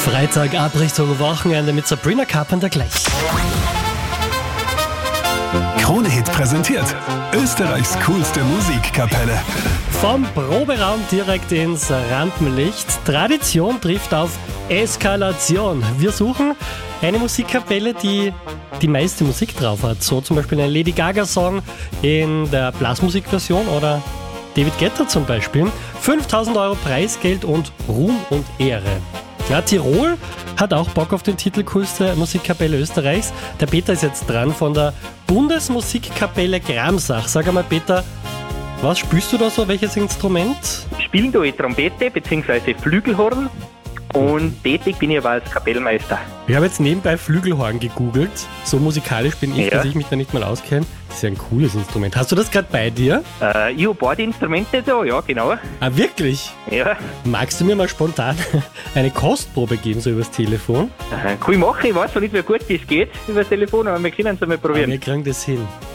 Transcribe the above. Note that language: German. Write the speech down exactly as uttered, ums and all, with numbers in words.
Freitag ab Richtung Wochenende mit Sabrina Carpenter gleich. Krone-Hit präsentiert Österreichs coolste Musikkapelle. Vom Proberaum direkt ins Rampenlicht. Tradition trifft auf Eskalation. Wir suchen eine Musikkapelle, die die meiste Musik drauf hat. So zum Beispiel ein Lady Gaga-Song in der Blasmusikversion oder David Guetta zum Beispiel. fünftausend Euro Preisgeld und Ruhm und Ehre. Ja, Tirol hat auch Bock auf den Titel coolste Musikkapelle Österreichs. Der Peter ist jetzt dran von der Bundesmusikkapelle Gramsach. Sag einmal, Peter, was spielst du da so? Welches Instrument? Ich spiele da Trompete bzw. Flügelhorn und tätig bin ich aber als Kapellmeister. Ich habe jetzt nebenbei Flügelhorn gegoogelt. So musikalisch bin ich, Ja. dass ich mich da nicht mal auskenne. Das ist ja ein cooles Instrument. Hast du das gerade bei dir? Äh, ich habe beide Instrumente da, ja genau. Ah, wirklich? Ja, Magst du mir mal spontan eine Kostprobe geben, so übers Telefon? äh, kann ich machen. Ich weiß zwar nicht, wie gut das geht über das Telefon, aber wir können es einmal Aber probieren. wir kriegen das hin.